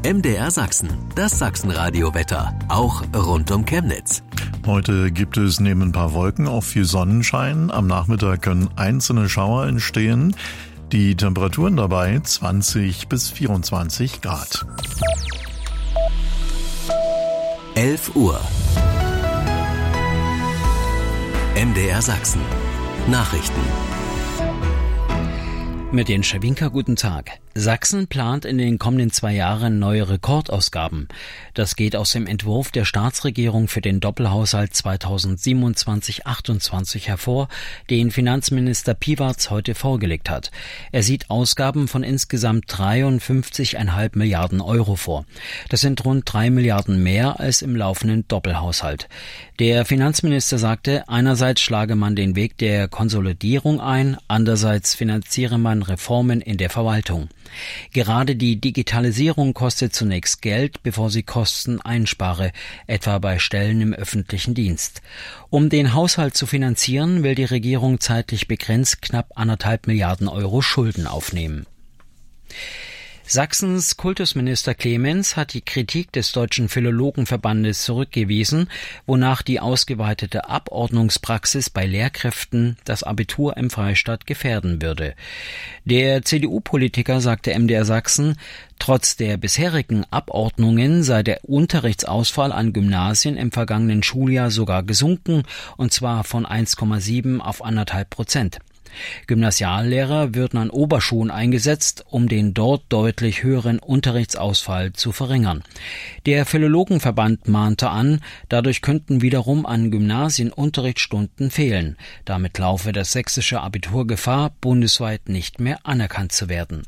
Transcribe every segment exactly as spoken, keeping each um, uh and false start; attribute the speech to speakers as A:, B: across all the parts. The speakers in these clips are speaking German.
A: M D R Sachsen, das Sachsenradio-Wetter, auch rund um Chemnitz.
B: Heute gibt es neben ein paar Wolken auch viel Sonnenschein. Am Nachmittag können einzelne Schauer entstehen. Die Temperaturen dabei zwanzig bis vierundzwanzig Grad.
A: elf Uhr. M D R Sachsen. Nachrichten.
C: Mit den Schawinka, guten Tag. Sachsen plant in den kommenden zwei Jahren neue Rekordausgaben. Das geht aus dem Entwurf der Staatsregierung für den Doppelhaushalt zweitausendsiebenundzwanzig achtundzwanzig hervor, den Finanzminister Piwarz heute vorgelegt hat. Er sieht Ausgaben von insgesamt dreiundfünfzig Komma fünf Milliarden Euro vor. Das sind rund drei Milliarden mehr als im laufenden Doppelhaushalt. Der Finanzminister sagte, einerseits schlage man den Weg der Konsolidierung ein, andererseits finanziere man Reformen in der Verwaltung. Gerade die Digitalisierung kostet zunächst Geld, bevor sie Kosten einspare, etwa bei Stellen im öffentlichen Dienst. Um den Haushalt zu finanzieren, will die Regierung zeitlich begrenzt knapp anderthalb Milliarden Euro Schulden aufnehmen. Sachsens Kultusminister Clemens hat die Kritik des Deutschen Philologenverbandes zurückgewiesen, wonach die ausgeweitete Abordnungspraxis bei Lehrkräften das Abitur im Freistaat gefährden würde. Der C D U-Politiker sagte M D R Sachsen, trotz der bisherigen Abordnungen sei der Unterrichtsausfall an Gymnasien im vergangenen Schuljahr sogar gesunken, und zwar von eins Komma sieben auf anderthalb Prozent. Gymnasiallehrer würden an Oberschulen eingesetzt, um den dort deutlich höheren Unterrichtsausfall zu verringern. Der Philologenverband mahnte an, dadurch könnten wiederum an Gymnasien Unterrichtsstunden fehlen. Damit laufe das sächsische Abitur Gefahr, bundesweit nicht mehr anerkannt zu werden.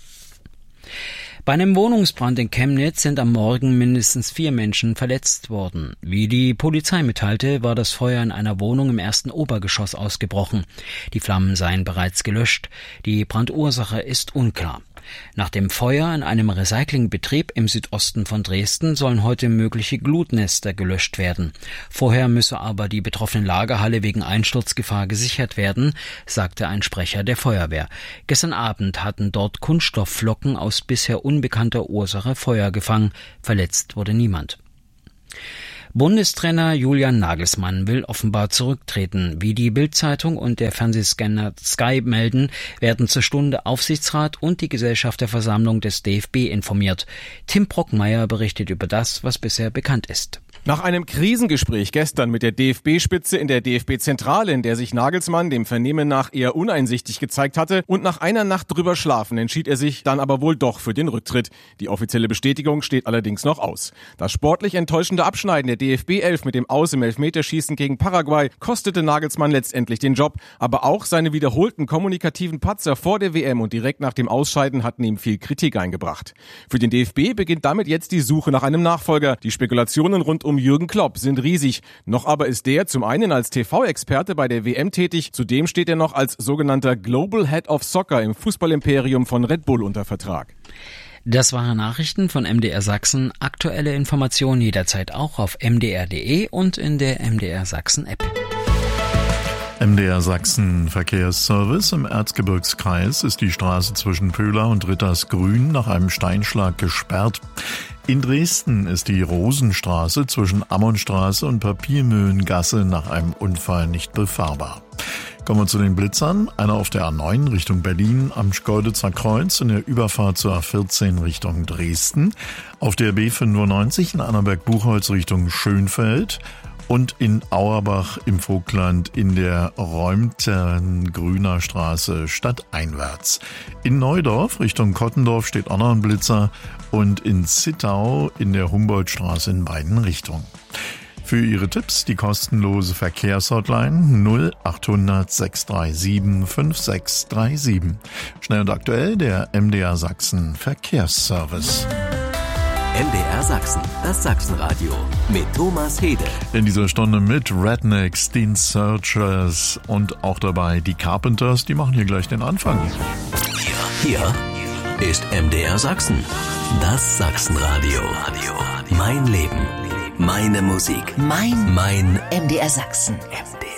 C: Bei einem Wohnungsbrand in Chemnitz sind am Morgen mindestens vier Menschen verletzt worden. Wie die Polizei mitteilte, war das Feuer in einer Wohnung im ersten Obergeschoss ausgebrochen. Die Flammen seien bereits gelöscht. Die Brandursache ist unklar. Nach dem Feuer in einem Recyclingbetrieb im Südosten von Dresden sollen heute mögliche Glutnester gelöscht werden. Vorher müsse aber die betroffene Lagerhalle wegen Einsturzgefahr gesichert werden, sagte ein Sprecher der Feuerwehr. Gestern Abend hatten dort Kunststoffflocken aus bisher unbekannter Ursache Feuer gefangen. Verletzt wurde niemand. Bundestrainer Julian Nagelsmann will offenbar zurücktreten. Wie die Bild-Zeitung und der Fernsehscanner Sky melden, werden zur Stunde Aufsichtsrat und die Gesellschafterversammlung des D F B informiert. Tim Brockmeier berichtet über das, was bisher bekannt ist.
D: Nach einem Krisengespräch gestern mit der D F B-Spitze in der D F B-Zentrale, in der sich Nagelsmann dem Vernehmen nach eher uneinsichtig gezeigt hatte, und nach einer Nacht drüber schlafen, entschied er sich dann aber wohl doch für den Rücktritt. Die offizielle Bestätigung steht allerdings noch aus. Das sportlich enttäuschende Abschneiden der D F B-Elf mit dem Aus im Elfmeterschießen gegen Paraguay kostete Nagelsmann letztendlich den Job, aber auch seine wiederholten kommunikativen Patzer vor der W M und direkt nach dem Ausscheiden hatten ihm viel Kritik eingebracht. Für den D F B beginnt damit jetzt die Suche nach einem Nachfolger. Die Spekulationen rund um Jürgen Klopp sind riesig. Noch aber ist der zum einen als T V-Experte bei der W M tätig, zudem steht er noch als sogenannter Global Head of Soccer im Fußballimperium von Red Bull unter Vertrag.
C: Das waren Nachrichten von M D R Sachsen. Aktuelle Informationen jederzeit auch auf m d r punkt d e und in der M D R Sachsen App.
B: M D R Sachsen Verkehrsservice. Im Erzgebirgskreis ist die Straße zwischen Pöhler und Rittersgrün nach einem Steinschlag gesperrt. In Dresden ist die Rosenstraße zwischen Ammonstraße und Papiermühlengasse nach einem Unfall nicht befahrbar. Kommen wir zu den Blitzern. Einer auf der A neun Richtung Berlin am Schkeuditzer Kreuz in der Überfahrt zur A vierzehn Richtung Dresden. Auf der B fünfundneunzig in Annaberg-Buchholz Richtung Schönfeld. Und in Auerbach im Vogtland in der Räumtern-Grüner Straße stadteinwärts. In Neudorf Richtung Kottendorf steht auch noch ein Blitzer und in Zittau in der Humboldtstraße in beiden Richtungen. Für Ihre Tipps die kostenlose Verkehrshotline null achthundert sechs drei sieben fünf sechs drei sieben. Schnell und aktuell der M D R Sachsen Verkehrsservice.
A: M D R Sachsen, das Sachsenradio mit Thomas Hede.
B: In dieser Stunde mit Rednecks, den Searchers und auch dabei die Carpenters, die machen hier gleich den Anfang.
A: Hier ist M D R Sachsen, das Sachsenradio. Mein Leben, meine Musik, mein, mein
E: M D R Sachsen.
A: M D